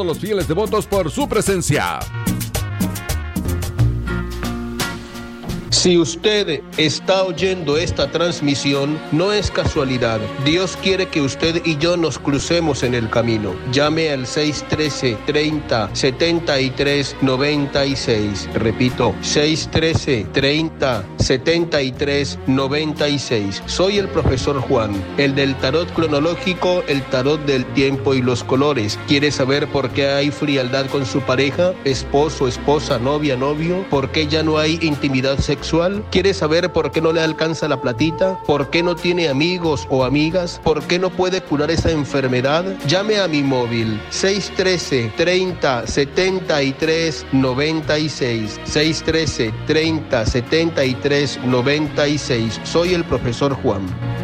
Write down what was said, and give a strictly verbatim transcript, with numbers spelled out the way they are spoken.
los fieles devotos por su presencia. Si usted está oyendo esta transmisión, no es casualidad. Dios quiere que usted y yo nos crucemos en el camino. Llame al seis uno tres, treinta, setenta y tres, noventa y seis. Repito, seis uno tres, treinta, setenta y tres, noventa y seis. Soy el profesor Juan, el del tarot cronológico, el tarot del tiempo y los colores. ¿Quiere saber por qué hay frialdad con su pareja, esposo, esposa, novia, novio? ¿Por qué ya no hay intimidad sexual? ¿Quiere saber por qué no le alcanza la platita? ¿Por qué no tiene amigos o amigas? ¿Por qué no puede curar esa enfermedad? Llame a mi móvil seis uno tres, treinta, setenta y tres, noventa y seis. seis uno tres, treinta, setenta y tres, noventa y seis. Soy el profesor Juan.